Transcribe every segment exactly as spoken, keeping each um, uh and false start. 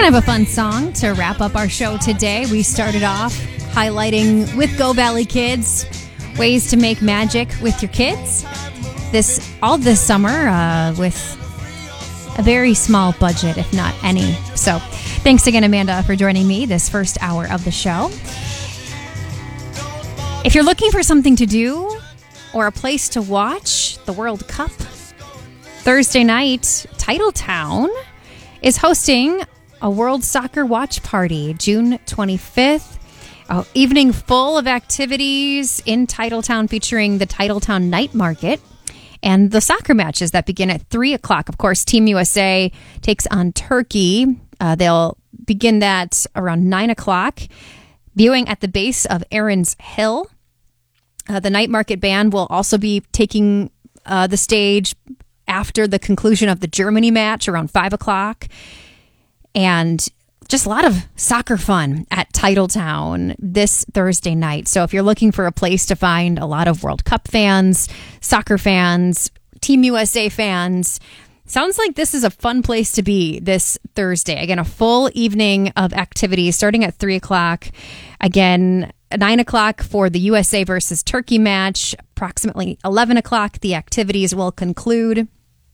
kind of a fun song to wrap up our show today. We started off highlighting with Go Valley Kids ways to make magic with your kids. This all this summer uh, with a very small budget, if not any. So thanks again, Amanda, for joining me this first hour of the show. If you're looking for something to do or a place to watch the World Cup, Thursday night, Titletown is hosting a World Soccer Watch Party, June twenty-fifth. An evening full of activities in Titletown featuring the Titletown Night Market and the soccer matches that begin at three o'clock. Of course, Team U S A takes on Turkey. Uh, they'll begin that around nine o'clock. Viewing at the base of Aaron's Hill. Uh, the Night Market Band will also be taking uh, the stage after the conclusion of the Germany match around five o'clock. And just a lot of soccer fun at Titletown this Thursday night. So if you're looking for a place to find a lot of World Cup fans, soccer fans, Team U S A fans, sounds like this is a fun place to be this Thursday. Again, a full evening of activities starting at three o'clock. Again, nine o'clock for the U S A versus Turkey match. Approximately eleven o'clock, the activities will conclude.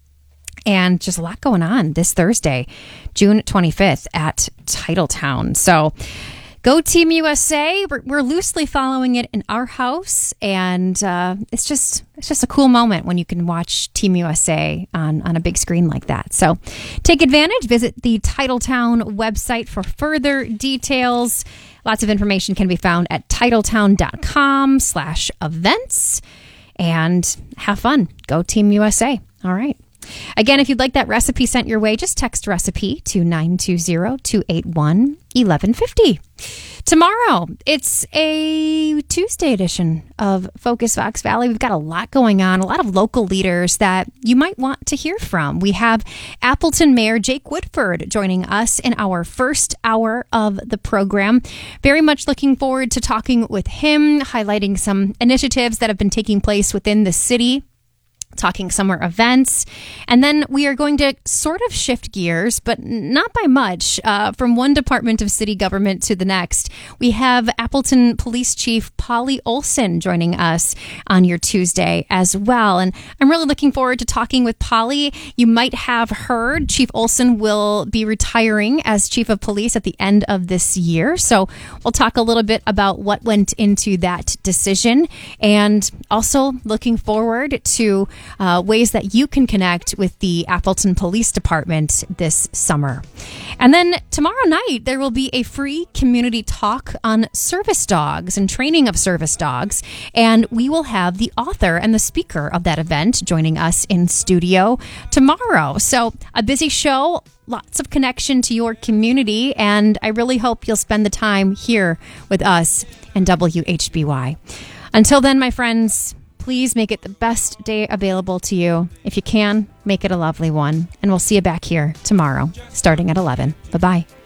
And just a lot going on this Thursday, June twenty-fifth at Titletown. So go Team U S A. We're, we're loosely following it in our house. And uh, it's just it's just a cool moment when you can watch Team U S A on, on a big screen like that. So take advantage. Visit the Titletown website for further details. Lots of information can be found at titletown.com slash events. And have fun. Go Team U S A. All right. Again, if you'd like that recipe sent your way, just text recipe to nine two zero, two eight one, one one five zero. Tomorrow, it's a Tuesday edition of Focus Fox Valley. We've got a lot going on, a lot of local leaders that you might want to hear from. We have Appleton Mayor Jake Woodford joining us in our first hour of the program. Very much looking forward to talking with him, highlighting some initiatives that have been taking place within the city, talking summer events. And then we are going to sort of shift gears, but not by much, uh, from one department of city government to the next. We have Appleton Police Chief Polly Olson joining us on your Tuesday as well. And I'm really looking forward to talking with Polly. You might have heard Chief Olson will be retiring as Chief of Police at the end of this year. So we'll talk a little bit about what went into that decision, and also looking forward to Uh, ways that you can connect with the Appleton Police Department this summer. And then tomorrow night, there will be a free community talk on service dogs and training of service dogs. And we will have the author and the speaker of that event joining us in studio tomorrow. So a busy show, lots of connection to your community. And I really hope you'll spend the time here with us and W H B Y. Until then, my friends, please make it the best day available to you. If you can, make it a lovely one. And we'll see you back here tomorrow, starting at eleven. Bye-bye.